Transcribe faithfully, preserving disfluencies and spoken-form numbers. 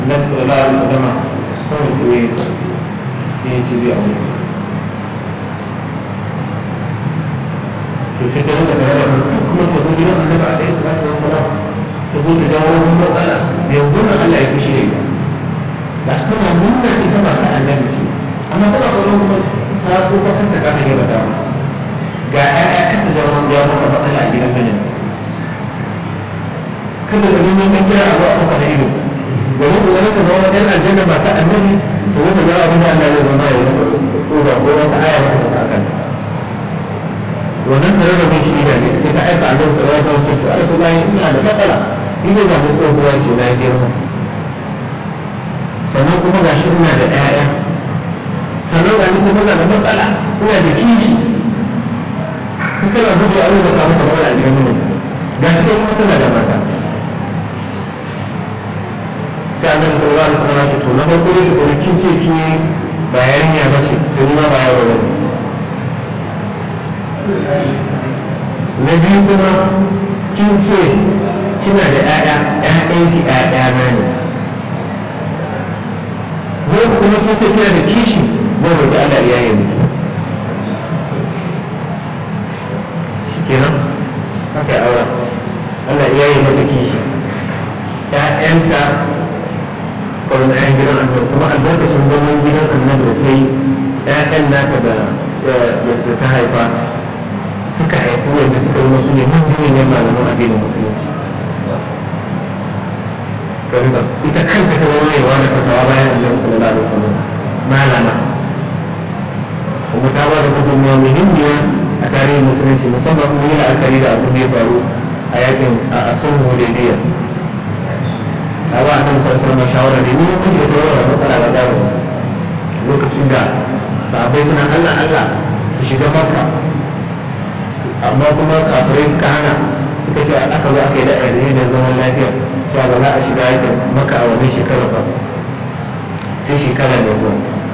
annabi sallallahu alaihi wasallam kawai sai sai ya ce zai aure to sai ta rinka tare da kuma ta zo gidan annabi alaihi salatu wasallam ta zo ta jawo wani matsala yanzu nan Allah ya fushi da ita ba su tana nuna ita ba ta annabi ce amma tana tsoron kuma ta so ba kanta kasa ne ba ta masa ga ƴaƴa kanta jawo su jawo maka matsala a gidan mijin kada da neman ɗan kira a zuwa ƙasa da ido domin ku zama ka zama ɗan aljanna ba ta annabi to wata jawo abin da Allah zai zama ya zama ƙoba ko wata aya ba ta a kanta wannan da rarrabe shi ne sai ta aika annabi sallallahu alaihi wasallam to ai kuma ina da matsala ina da tsohuwa ce na girma sannan kuma ga shi ina da ƴaƴa sannan ga ni kuma ina da matsala ina da kishi in kana guje a wurin ka maka matsala a gidan mu ga shi kuma tana da mata sai annabi sallallahu alaihi wasallam ya ce to na farko ne ko kin ce ki ba yarinya ba ce to ni ma ba yaro ba na biyu kuma kin ce kina da ƴaƴa ƴaƴan ki ƴaƴa na ne ko kuma kin ce kina da kishi zan roƙi Allah ya yi miki shikenan haka ya aura Allah ya yi mata kishi ƴaƴanta suka wani ƴaƴan gidan annabi kuma albarkacin zaman gidan annabi da ta yi ƴaƴan nata da da ta haifa suka haifu wanda suka yi wasu ne mun jini ne malaman addinin musulunci suka riba ita kanta ta zama yawa da fatawa bayan Allah sallallahu alaihi wasallam malama kuma ta ba da gudunmawa muhimmiya a tarihin musulunci musamman mun yi la'akari da abin da ya faru a yakin a sulhu hudaybiya ta ba a kan sassan shawara da ni mun ce ta wara matsala ba da lokacin da sahabbai suna Allah Allah su shiga makka amma kuma kafirai suka hana suka ce aka zo aka yi da ayyana da zaman lafiya cewa ba za a shiga yakin maka a wani shekara ba sai shekara ne zuwa